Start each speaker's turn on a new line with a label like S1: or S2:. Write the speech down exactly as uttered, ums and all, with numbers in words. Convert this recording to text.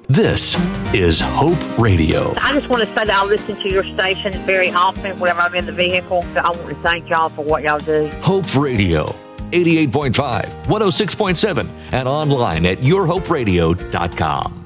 S1: This is Hope Radio.
S2: I just want to say that I listen to your station very often whenever I'm in the vehicle. So I want to thank y'all for what y'all do.
S1: Hope Radio, eighty-eight point five, one oh six point seven, and online at your hope radio dot com.